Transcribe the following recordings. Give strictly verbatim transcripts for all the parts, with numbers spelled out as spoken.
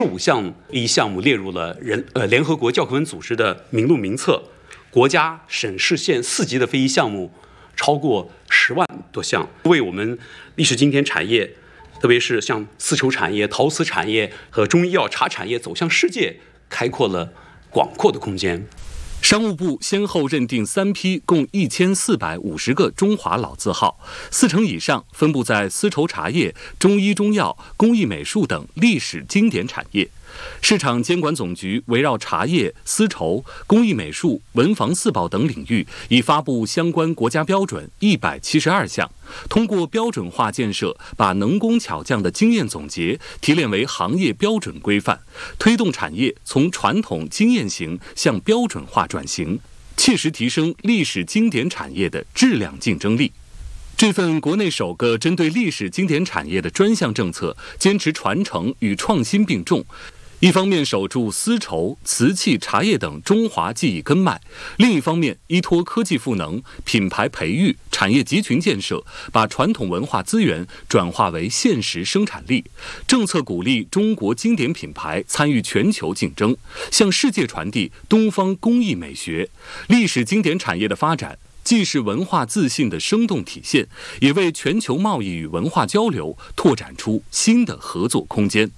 五项一项目列入了人呃联合国教科文组织的名录名册，国家、省、市、县四级的非遗项目超过十万多项，为我们历史经典产业，特别是像丝绸产业、陶瓷产业和中医药茶产业走向世界，开阔了广阔的空间。 商务部先后认定三批共一千四百五十个中华老字号，四成以上分布在丝绸茶叶、中医中药、工艺美术等历史经典产业。市场监管总局围绕茶叶、丝绸、工艺美术、文房四宝等领域，已发布相关国家标准一百七十二项，通过标准化建设，把能工巧匠的经验总结提炼为行业标准规范，推动产业从传统经验型向标准化转型，切实提升历史经典产业的质量竞争力。这份国内首个针对历史经典产业的专项政策，坚持传承与创新并重。一方面守住丝绸、瓷器、茶叶等中华技艺根脉，另一方面依托科技赋能、品牌培育、产业集群建设，把传统文化资源转化为现实生产力。政策鼓励中国经典品牌参与全球竞争，向世界传递东方工艺美学。历史经典产业的发展，既是文化自信的生动体现，也为全球贸易与文化交流拓展出新的合作空间。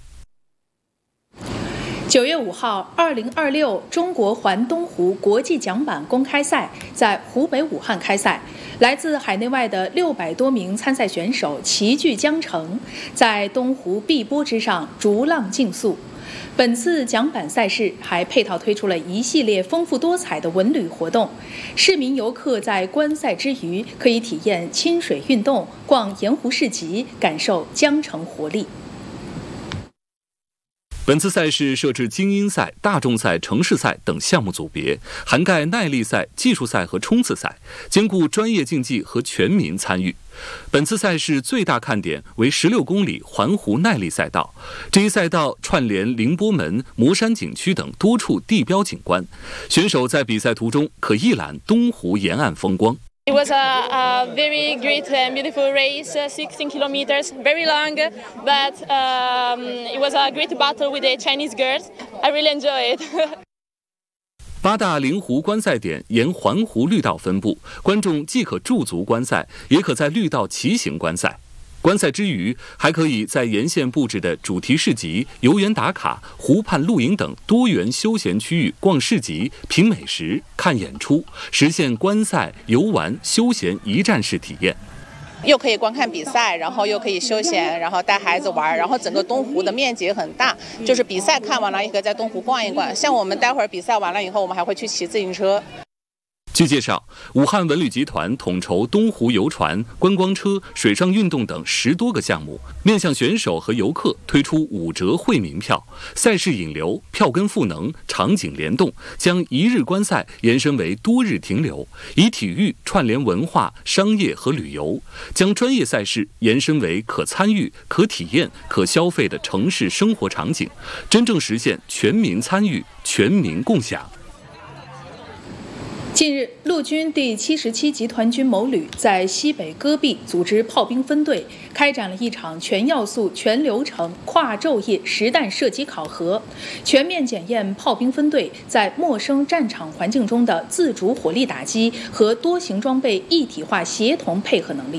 九月五号，二零二六中国环东湖国际桨板公开赛在湖北武汉开赛，来自海内外的六百多名参赛选手齐聚江城，在东湖碧波之上逐浪竞速。本次桨板赛事还配套推出了一系列丰富多彩的文旅活动，市民游客在观赛之余，可以体验亲水运动、逛盐湖市集，感受江城活力。 本次赛事设置精英赛、大众赛、城市赛等项目组别，涵盖耐力赛、技术赛和冲刺赛，兼顾专业竞技和全民参与。本次赛事最大看点为十六公里环湖耐力赛道，这一赛道串联凌波门、魔山景区等多处地标景观，选手在比赛途中可一览东湖沿岸风光。 It was a, a very great and beautiful race, uh, sixteen kilometers, very long, but um, it was a great battle with the Chinese girls. I really enjoyed it. 八大灵湖观赛点沿环湖绿道分布，观众既可驻足观赛，也可在绿道骑行观赛。观赛之余，还可以在沿线布置的主题市集、游园打卡、湖畔露营等多元休闲区域逛市集、品美食、看演出，实现观赛、游玩、休闲一站式体验。 又可以观看比赛，然后又可以休闲，然后带孩子玩，然后整个东湖的面积也很大，就是比赛看完了也可以在东湖逛一逛。像我们待会儿比赛完了以后，我们还会去骑自行车。 据介绍，武汉文旅集团统筹东湖游船、观光车、水上运动等十多个项目，面向选手和游客推出五折惠民票，赛事引流、票根赋能、场景联动，将一日观赛延伸为多日停留，以体育串联文化、商业和旅游，将专业赛事延伸为可参与、可体验、可消费的城市生活场景，真正实现全民参与、全民共享。 近日，陆军第七十七集团军某旅在西北戈壁组织炮兵分队，开展了一场全要素、全流程、跨昼夜实弹射击考核，全面检验炮兵分队在陌生战场环境中的自主火力打击和多型装备一体化协同配合能力。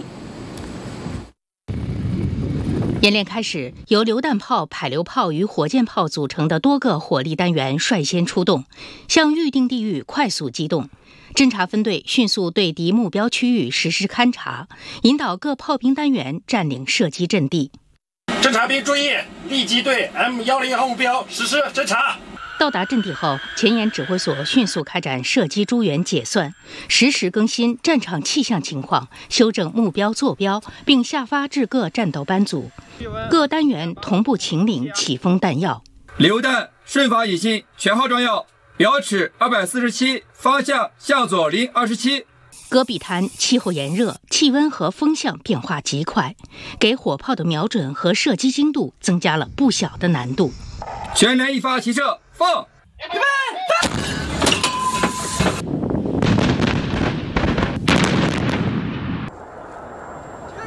演练开始，由榴弹炮、迫流炮与火箭炮组成的多个火力单元率先出动，向预定地域快速机动。侦察分队迅速对敌目标区域实施勘察，引导各炮兵单元占领射击阵地。 侦察兵注意，立即对 M 一零号目标实施侦察。 到达阵地后，前沿指挥所迅速开展射击诸元解算，实时更新战场气象情况，修正目标坐标，并下发至各战斗班组。各单元同步请领起风弹药。 榴弹顺发引信，全号装药，标尺二百四十七，方向向左零二十七。 戈壁滩气候炎热，气温和风向变化极快，给火炮的瞄准和射击精度增加了不小的难度。 全连一发齐射，放！预备！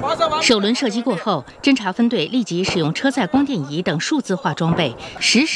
首轮射击过后，侦察分队立即使用车载光电仪等数字化装备，实时